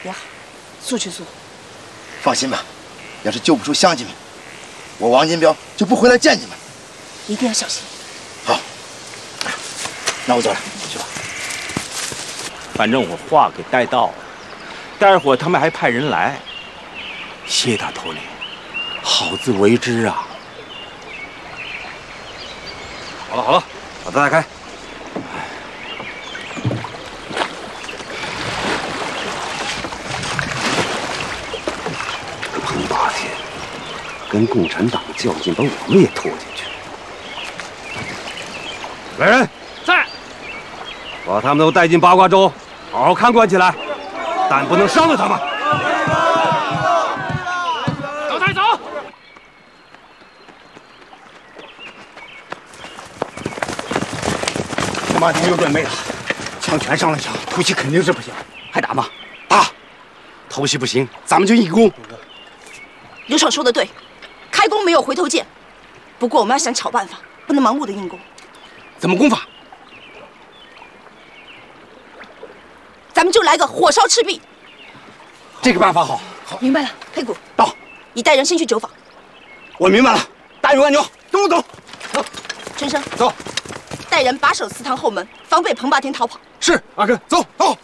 也好，速去速回。 放心吧，要是救不出乡亲们，我王金彪就不回来见你们。 一定要小心。 好，那我走了，去吧。 反正我话给带到了，待会儿他们还派人来。谢大头领，好自为之啊！ 好了好了，把灯打开。彭霸天跟共产党较劲，把我们也拖进去。来人， 在， 把他们都带进八卦洲，好好看管起来，但不能伤了他们。 走，带走。 彭霸天有准备了，枪全上了膛，突袭肯定是不行，还打吗？打！偷袭不行，咱们就硬攻。 刘爽说的对，开弓没有回头箭。不过我们要想巧办法，不能盲目的硬攻。 怎么攻法？ 咱们就来个火烧赤壁。 这个办法好。好， 明白了，佩谷到。 你带人先去酒坊。 我明白了，大勇按钮，跟我走。走。 春生， 走。 带人把守祠堂后门，防备彭霸天逃跑。 是，阿哥，走。走。